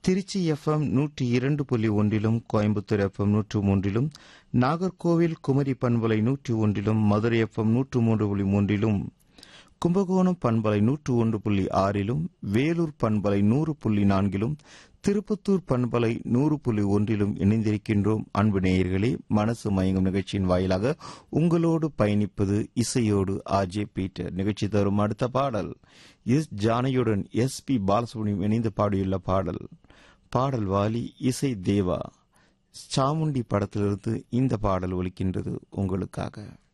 Trichy FM 102.1 Coimbatore FM 103, Nagercoil Kumari பண்பலை 101, Madurai FM 103.3, Kumbakonam பண்பலை 101.6, வேலூர் பண்பலை 100.4, திருப்பத்தூர் பண்பலை 100.1 இணைந்திருக்கின்றோம். அன்பு நேயர்களே, மனசு மயங்கும் நிகழ்ச்சியின் வாயிலாக உங்களோடு பயணிப்பது இசையோடு ஆர்ஜே பீட்டர். நிகழ்ச்சி தரும் அடுத்த பாடல் எஸ் ஜானகியுடன் SP பாலசுப்ரமணியம் இணைந்து பாடியுள்ள பாடல் வாலி, இசை தேவா. சாமுண்டி படத்திலிருந்து இந்த பாடல் ஒலிக்கின்றது உங்களுக்காக.